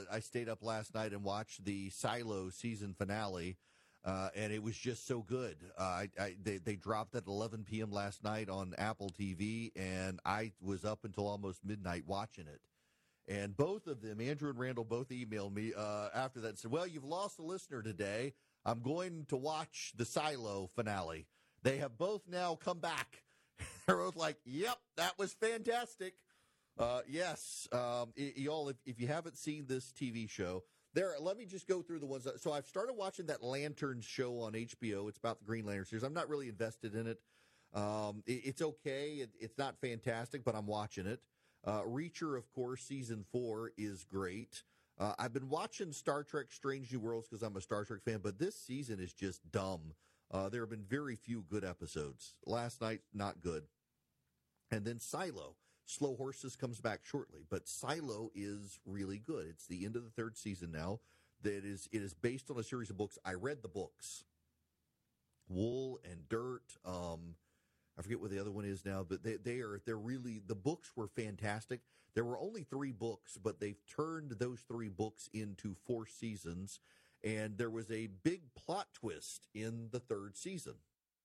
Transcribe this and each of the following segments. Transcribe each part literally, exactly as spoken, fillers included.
uh, I stayed up last night and watched the Silo season finale, uh, and it was just so good. Uh, I, I they, they dropped at eleven p.m. last night on Apple T V, and I was up until almost midnight watching it. And both of them, Andrew and Randall, both emailed me uh, after that and said, well, you've lost a listener today. I'm going to watch the Silo finale. They have both now come back. They're both like, yep, that was fantastic. Uh, yes, um, y- y'all, if, if you haven't seen this T V show, there. Let me just go through the ones. That, so I've started watching that Lanterns show on H B O. It's about the Green Lantern series. I'm not really invested in it. Um, it it's okay. It, it's not fantastic, but I'm watching it. Uh, Reacher, of course, season four is great. Uh, I've been watching Star Trek Strange New Worlds because I'm a Star Trek fan, but this season is just dumb. Uh, there have been very few good episodes. Last night, not good. And then Silo. Slow Horses comes back shortly, but Silo is really good. It's the end of the third season now. That is, it is based on a series of books. I read the books. Wool and Dirt. Um, I forget what the other one is now, but they, they are, they're really, the books were fantastic. There were only three books, but they've turned those three books into four seasons, and there was a big plot twist in the third season.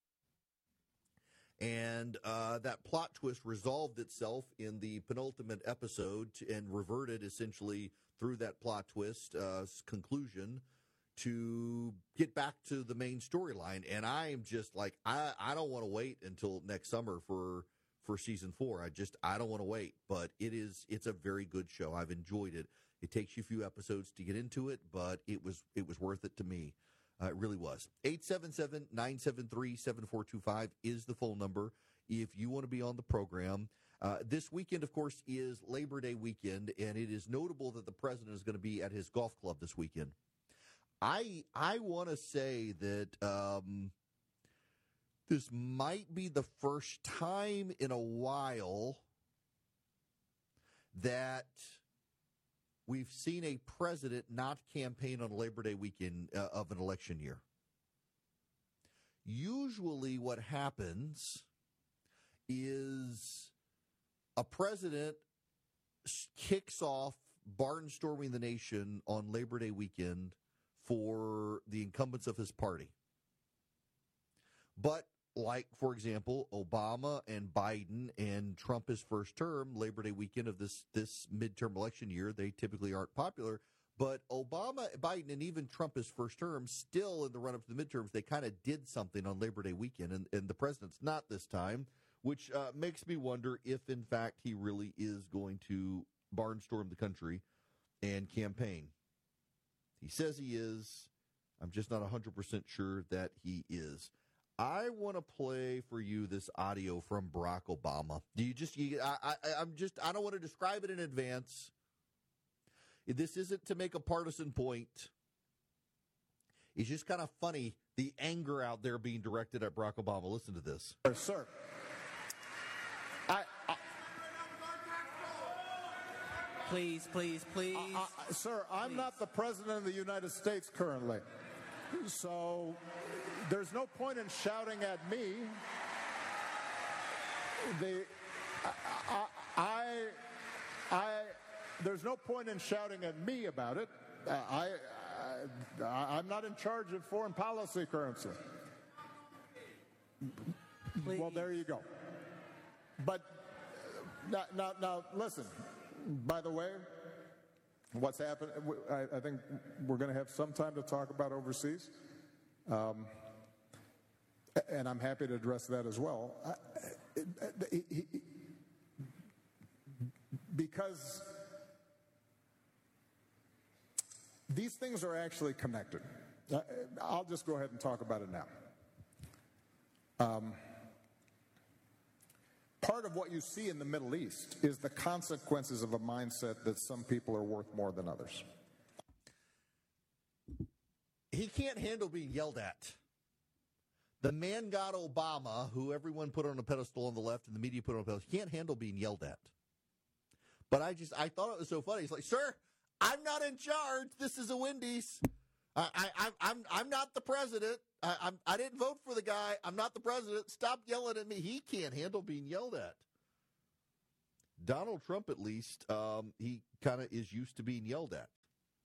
And uh, that plot twist resolved itself in the penultimate episode and reverted essentially through that plot twist uh, conclusion to get back to the main storyline. And I am just like, I, I don't want to wait until next summer for for season four. I just, I don't want to wait. But it is, it's a very good show. I've enjoyed it. It takes you a few episodes to get into it, but it was it was worth it to me. Uh, it really was. eight seven seven, nine seven three, seven four two five is the phone number if you want to be on the program. Uh, this weekend, of course, is Labor Day weekend, and it is notable that the president is going to be at his golf club this weekend. I I want to say that um, this might be the first time in a while that we've seen a president not campaign on Labor Day weekend uh, of an election year. Usually what happens is a president kicks off barnstorming the nation on Labor Day weekend for the incumbents of his party. But like, for example, Obama and Biden and Trump his first term, Labor Day weekend of this, this midterm election year, they typically aren't popular. But Obama, Biden, and even Trump his first term, still in the run-up to the midterms, they kind of did something on Labor Day weekend, and, and the president's not this time, which uh, makes me wonder if, in fact, he really is going to barnstorm the country and campaign. He says he is. I'm just not one hundred percent sure that he is. I want to play for you this audio from Barack Obama. Do you just? You, I, I, I'm just. I don't want to describe it in advance. This isn't to make a partisan point. It's just kind of funny the anger out there being directed at Barack Obama. Listen to this, sir. I. I Please, please, please. Uh, uh, sir, I'm please. not the president of the United States currently. So there's no point in shouting at me. The, I, I, I, there's no point in shouting at me about it. Uh, I, I, I'm not in charge of foreign policy currency. Please. Well, there you go. But now, now, now listen. By the way, what's happened, I, I think we're going to have some time to talk about overseas. Um, and I'm happy to address that as well. I, he, he, because these things are actually connected. I'll just go ahead and talk about it now. Um, Part of what you see in the Middle East is the consequences of a mindset that some people are worth more than others. He can't handle being yelled at. The man got Obama, who everyone put on a pedestal on the left and the media put on a pedestal. He can't handle being yelled at. But I just, I thought it was so funny. He's like, sir, I'm not in charge. This is a Wendy's. I, I, I'm, I'm not the president. I, I'm, I didn't vote for the guy. I'm not the president. Stop yelling at me. He can't handle being yelled at. Donald Trump, at least, um, he kind of is used to being yelled at.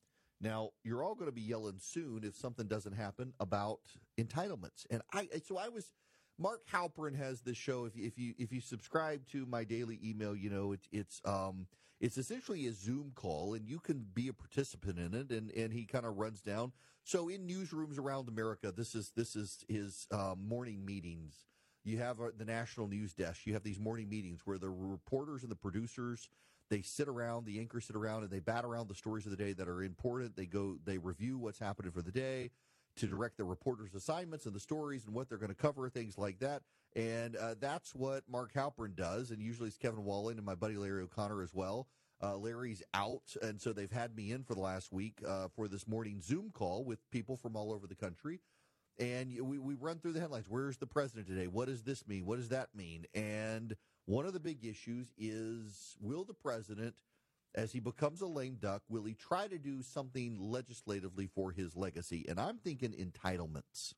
Now, you're all going to be yelling soon if something doesn't happen about entitlements. And I, so I was, Mark Halperin has this show. If you, if you, if you subscribe to my daily email, you know, it, it's, um, it's essentially a Zoom call, and you can be a participant in it. And, and he kind of runs down. So in newsrooms around America, this is, this is his um, morning meetings. You have uh, the national news desk. You have these morning meetings where the reporters and the producers, they sit around, the anchors sit around, and they bat around the stories of the day that are important. They go, they review what's happening for the day to direct the reporters' assignments and the stories and what they're going to cover, things like that. And uh, that's what Mark Halperin does, and usually it's Kevin Wallen and my buddy Larry O'Connor as well. Uh, Larry's out, and so they've had me in for the last week uh, for this morning Zoom call with people from all over the country. And we, we run through the headlines. Where's the president today? What does this mean? What does that mean? And one of the big issues is, will the president, as he becomes a lame duck, will he try to do something legislatively for his legacy? And I'm thinking entitlements.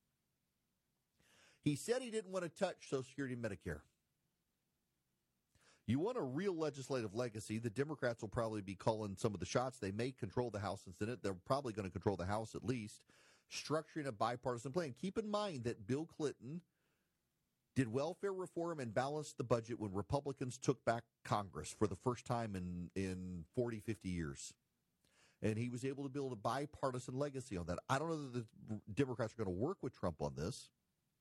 He said he didn't want to touch Social Security and Medicare. You want a real legislative legacy, the Democrats will probably be calling some of the shots. They may control the House and Senate. They're probably going to control the House at least. Structuring a bipartisan plan. Keep in mind that Bill Clinton did welfare reform and balanced the budget when Republicans took back Congress for the first time in, in forty, fifty years. And he was able to build a bipartisan legacy on that. I don't know that the Democrats are going to work with Trump on this,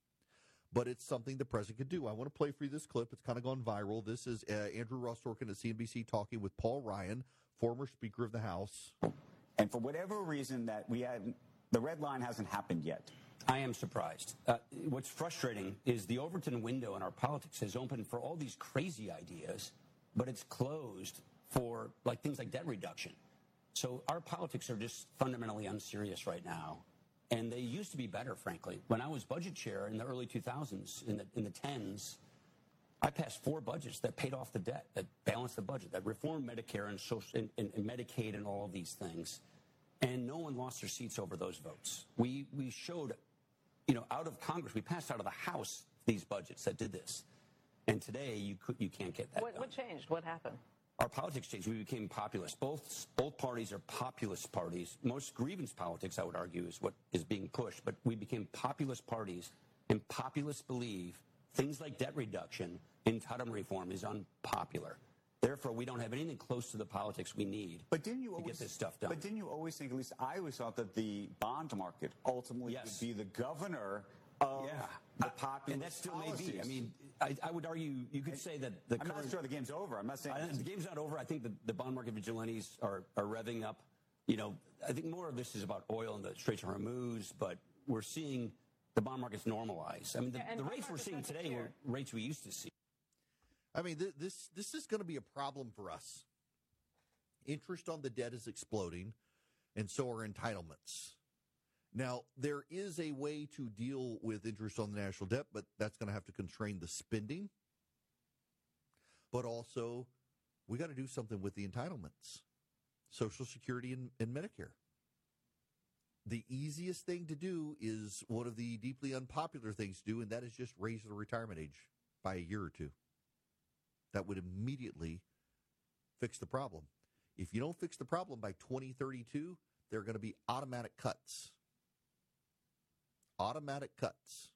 but it's something the president could do. I want to play for you this clip. It's kind of gone viral. This is uh, Andrew Ross Sorkin at C N B C talking with Paul Ryan, former Speaker of the House. And for whatever reason that we had, the red line hasn't happened yet. I am surprised. Uh, what's frustrating is the Overton window in our politics has opened for all these crazy ideas, but it's closed for like things like debt reduction. So our politics are just fundamentally unserious right now. And they used to be better, frankly. When I was budget chair in the early two thousands, in the in the tens, I passed four budgets that paid off the debt, that balanced the budget, that reformed Medicare and, social, and, and, and Medicaid and all of these things. And no one lost their seats over those votes. We we showed, you know, out of Congress, we passed out of the House these budgets that did this. And today you could you can't get that What, done. what changed? What happened? Our politics changed. We became populist. Both both parties are populist parties. Most grievance politics, I would argue, is what is being pushed. But we became populist parties, and populists believe things like debt reduction, entitlement reform is unpopular. Therefore, we don't have anything close to the politics we need But didn't you to always, get this stuff done. But didn't you always think, at least I always thought, that the bond market ultimately Yes. would be the governor of Yeah. the I- populist and that still policies. may be. I mean, I, I would argue you could say that the I'm current, not sure the game's over. I'm not saying I, the game's not over. I think the, the bond market vigilantes are, are revving up. You know, I think more of this is about oil and the Straits of Hormuz, but we're seeing the bond markets normalize. I mean, the, And the bond rates we're markets seeing don't today disappear. were rates we used to see. I mean, th- this this is going to be a problem for us. Interest on the debt is exploding, and so are entitlements. Now, there is a way to deal with interest on the national debt, but that's going to have to constrain the spending. But also, we got to do something with the entitlements, Social Security and, and Medicare. The easiest thing to do is one of the deeply unpopular things to do, and that is just raise the retirement age by a year or two. That would immediately fix the problem. If you don't fix the problem by twenty thirty-two, there are going to be automatic cuts. Automatic cuts.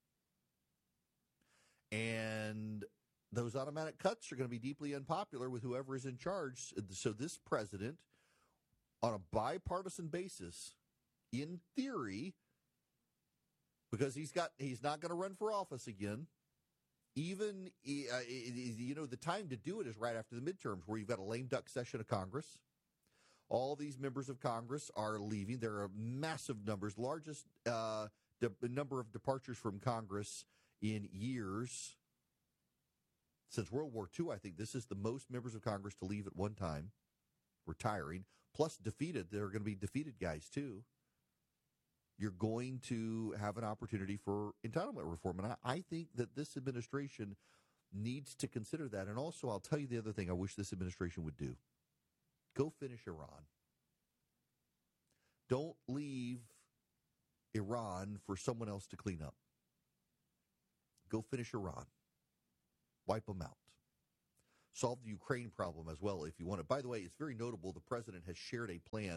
And those automatic cuts are going to be deeply unpopular with whoever is in charge. So this president, on a bipartisan basis, in theory, because he's got he's not going to run for office again, even, uh, you know, the time to do it is right after the midterms, where you've got a lame duck session of Congress. All these members of Congress are leaving. There are massive numbers, largest uh, de- number of departures from Congress in years. Since World War Two, I think this is the most members of Congress to leave at one time, retiring, plus defeated. There are going to be defeated guys, too. You're going to have an opportunity for entitlement reform. And I, I think that this administration needs to consider that. And also, I'll tell you the other thing I wish this administration would do. Go finish Iran. Don't leave Iran for someone else to clean up. Go finish Iran. Wipe them out. Solve the Ukraine problem as well if you want it. By the way, it's very notable the president has shared a plan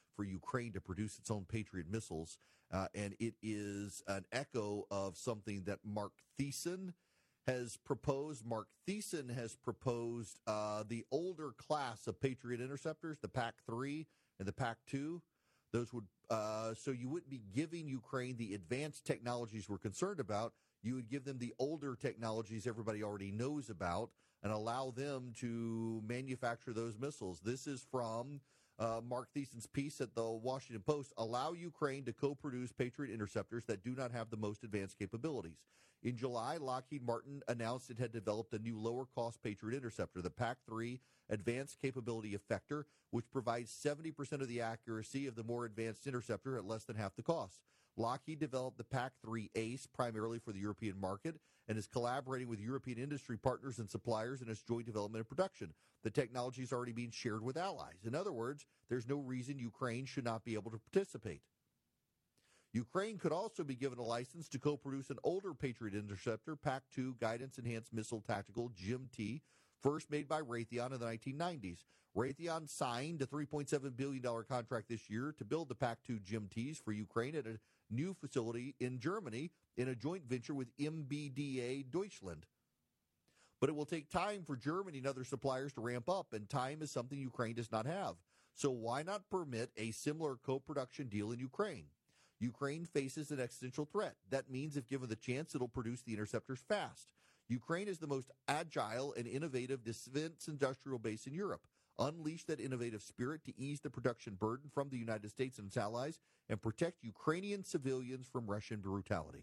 for Ukraine to produce its own Patriot missiles. Uh, and it is an echo of something that Mark Thiessen has proposed. Mark Thiessen has proposed uh, the older class of Patriot interceptors, the P A C three and the P A C two. Those would uh, so you wouldn't be giving Ukraine the advanced technologies we're concerned about. You would give them the older technologies everybody already knows about and allow them to manufacture those missiles. This is from uh, Mark Thiessen's piece at the Washington Post. Allow Ukraine to co-produce Patriot interceptors that do not have the most advanced capabilities. In July, Lockheed Martin announced it had developed a new lower-cost Patriot interceptor, the P A C three Advanced Capability Effector, which provides seventy percent of the accuracy of the more advanced interceptor at less than half the cost. Lockheed developed the P A C three ACE primarily for the European market and is collaborating with European industry partners and suppliers in its joint development and production. The technology is already being shared with allies. In other words, there's no reason Ukraine should not be able to participate. Ukraine could also be given a license to co-produce an older Patriot interceptor, P A C two Guidance Enhanced Missile Tactical, G M T, first made by Raytheon in the nineteen nineties. Raytheon signed a three point seven billion dollars contract this year to build the P A C two G M Ts for Ukraine at a new facility in Germany in a joint venture with M B D A Deutschland. But it will take time for Germany and other suppliers to ramp up, and time is something Ukraine does not have. So why not permit a similar co-production deal in Ukraine? Ukraine faces an existential threat. That means if given the chance, it'll produce the interceptors fast. Ukraine is the most agile and innovative defense industrial base in Europe. Unleash that innovative spirit to ease the production burden from the United States and its allies and protect Ukrainian civilians from Russian brutality.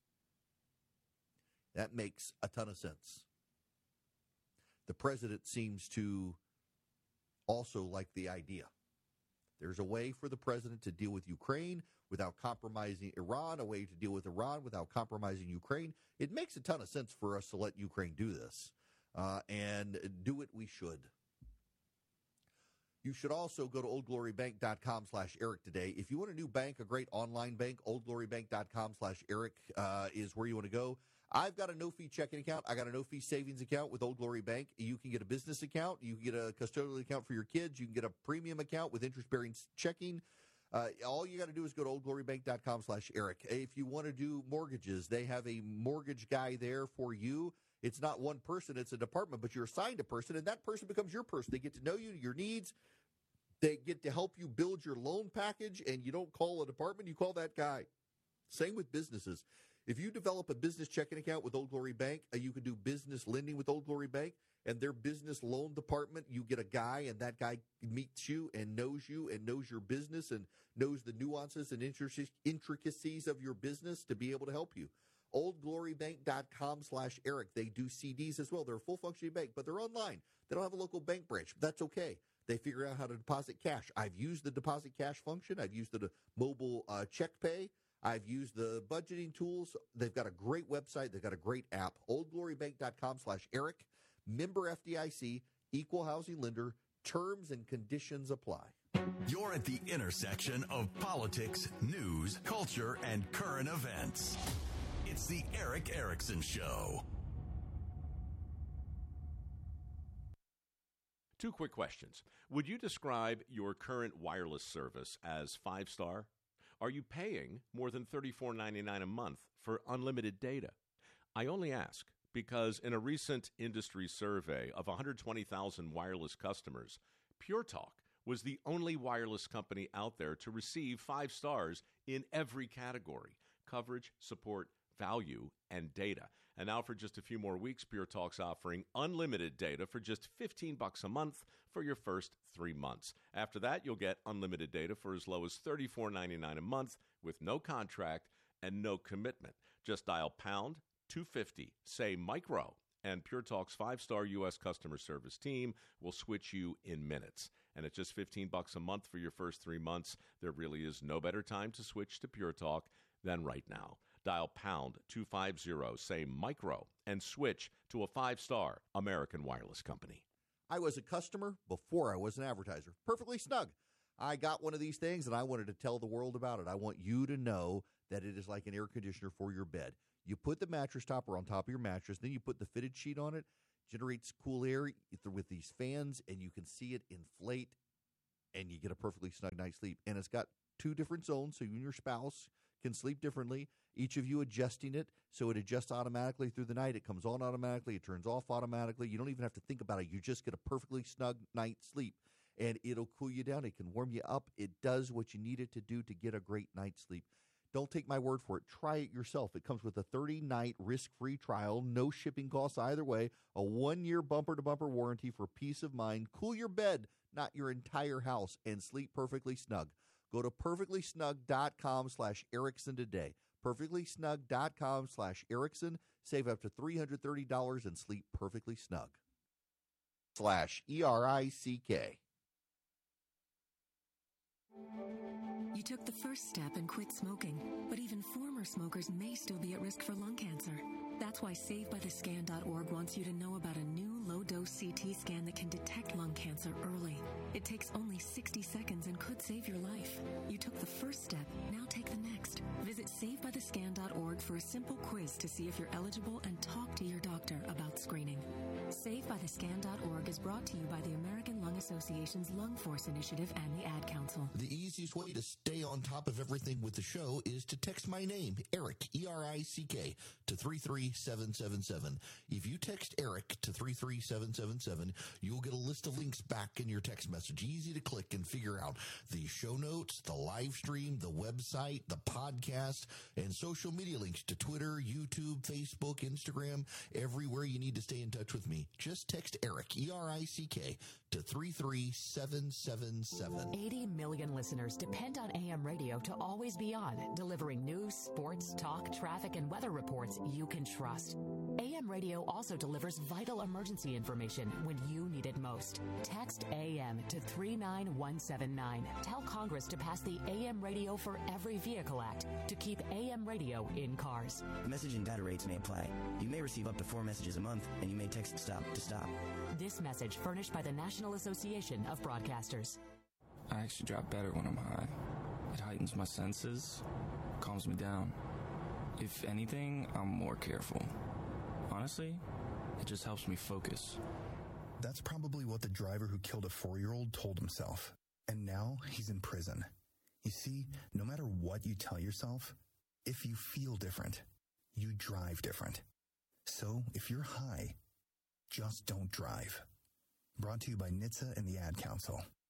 That makes a ton of sense. The president seems to also like the idea. There's a way for the president to deal with Ukraine without compromising Iran, a way to deal with Iran without compromising Ukraine. It makes a ton of sense for us to let Ukraine do this, uh, and do it we should. You should also go to oldglorybank.com slash Eric today. If you want a new bank, a great online bank, oldglorybank.com slash Eric uh, is where you want to go. I've got a no-fee checking account. I got a no-fee savings account with Old Glory Bank. You can get a business account. You can get a custodial account for your kids. You can get a premium account with interest-bearing checking. Uh, all you got to do is go to oldglorybank.com slash Eric. If you want to do mortgages, they have a mortgage guy there for you. It's not one person, it's a department, but you're assigned a person, and that person becomes your person. They get to know you, your needs. They get to help you build your loan package, and you don't call a department, you call that guy. Same with businesses. If you develop a business checking account with Old Glory Bank, uh, you can do business lending with Old Glory Bank, and their business loan department, you get a guy, and that guy meets you and knows you and knows your business and knows the nuances and intricacies of your business to be able to help you. oldglorybank.com slash Eric. They do C Ds as well. They're a full-functioning bank, but they're online. They don't have a local bank branch. But that's okay. They figure out how to deposit cash. I've used the deposit cash function. I've used the mobile uh, check pay. I've used the budgeting tools. They've got a great website. They've got a great app. oldglorybank.com slash Eric. Member F D I C, equal housing lender. Terms and conditions apply. You're at the intersection of politics, news, culture, and current events. It's the Erick Erickson Show. Two quick questions. Would you describe your current wireless service as five-star? Are you paying more than thirty-four ninety-nine a month for unlimited data? I only ask because in a recent industry survey of one hundred twenty thousand wireless customers, Pure Talk was the only wireless company out there to receive five stars in every category: coverage, support, value, and data. And now for just a few more weeks, Pure Talk's offering unlimited data for just fifteen bucks a month for your first three months. After that, you'll get unlimited data for as low as thirty-four ninety-nine a month with no contract and no commitment. Just dial pound two fifty, say micro, and Pure Talk's five-star U S customer service team will switch you in minutes. And at just fifteen bucks a month for your first three months, there really is no better time to switch to Pure Talk than right now. Dial pound two fifty, say micro, and switch to a five-star American wireless company. I was a customer before I was an advertiser. Perfectly snug. I got one of these things, and I wanted to tell the world about it. I want you to know that it is like an air conditioner for your bed. You put the mattress topper on top of your mattress, then you put the fitted sheet on it, generates cool air with these fans, and you can see it inflate. and you get a perfectly snug night's sleep. And it's got two different zones, so you and your spouse can sleep differently, each of you adjusting it so it adjusts automatically through the night. It comes on automatically. It turns off automatically. You don't even have to think about it. You just get a perfectly snug night's sleep, and it'll cool you down. It can warm you up. It does what you need it to do to get a great night's sleep. Don't take my word for it. Try it yourself. It comes with a thirty-night risk-free trial, no shipping costs either way, a one-year bumper-to-bumper warranty for peace of mind. Cool your bed, not your entire house, and sleep perfectly snug. Go to perfectlysnug.com slash Erickson today. perfectlysnug.com slash Erickson. Save up to three hundred thirty dollars and sleep perfectly snug. Slash E R I C K. You took the first step and quit smoking, but even former smokers may still be at risk for lung cancer. That's why Save By The Scan dot org wants you to know about a new low-dose C T scan that can detect lung cancer early. It takes only sixty seconds and could save your life. You took the first step, now take the next. Visit Save By The Scan dot org for a simple quiz to see if you're eligible and talk to your doctor about screening. Save By The Scan dot org is brought to you by the American Lung Association's Lung Force Initiative and the Ad Council. The easiest way to stay on top of everything with the show is to text my name, Eric, E R I C K, to three three seven seven seven. If you text Eric to three three seven seven seven, you'll get a list of links back in your text message. Easy to click and figure out the show notes, the live stream, the website, the podcast, and social media links to Twitter, YouTube, Facebook, Instagram, everywhere you need to stay in touch with me. Just text Eric, E R I C K, to three three seven seven seven. eighty million listeners depend on A M radio to always be on, delivering news, sports, talk, traffic, and weather reports you can trust. A M radio also delivers vital emergency information when you need it most. Text A M to three nine one seven nine. Tell Congress to pass the A M Radio for Every Vehicle Act to keep A M radio in cars. Message and data rates may apply. You may receive up to four messages a month, and you may text STOP to stop. This message furnished by the National Association of Broadcasters. I actually drop better when I'm high. It heightens my senses, calms me down. If anything, I'm more careful. Honestly, it just helps me focus. That's probably what the driver who killed a four-year-old told himself. And now he's in prison. You see, no matter what you tell yourself, if you feel different, you drive different. So if you're high, just don't drive. Brought to you by N H T S A and the Ad Council.